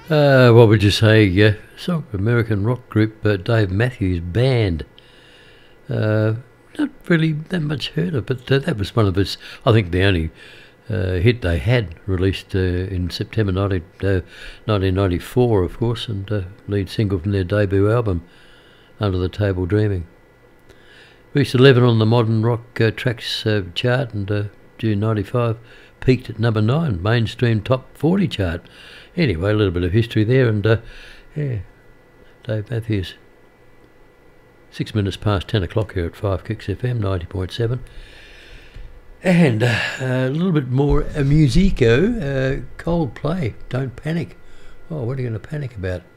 What would you say? Song American rock group Dave Matthews Band. Not really that much heard of, but that was one of his. I think the only hit they had released in September 1994, of course, and lead single from their debut album, Under the Table Dreaming. Reached 11 on the Modern Rock Tracks chart, and June 95 peaked at number 9, mainstream top 40 chart. Anyway, a little bit of history there, and yeah, Dave Matthews. 6 minutes past 10 o'clock here at 5 Kicks FM 90.7. And a little bit more musico, Coldplay, Don't Panic. Oh, what are you going to panic about?